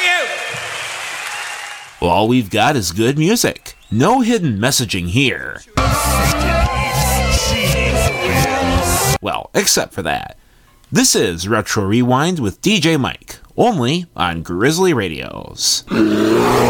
All we've got is good music. No hidden messaging here. Well, except for that. This is Retro Rewind with DJ Mike, only on Grizzly Radios.